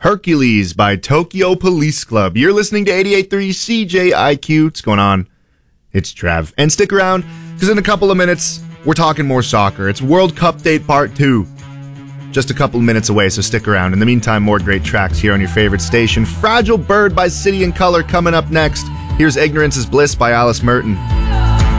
Hercules by Tokyo Police Club. You're listening to 88.3 CJIQ. What's going on? It's Trev. And stick around, because in a couple of minutes, we're talking more soccer. It's World Cup Date Part 2. Just a couple of minutes away, so stick around. In the meantime, more great tracks here on your favorite station. Fragile Bird by City and Color coming up next. Here's Ignorance is Bliss by Alice Merton.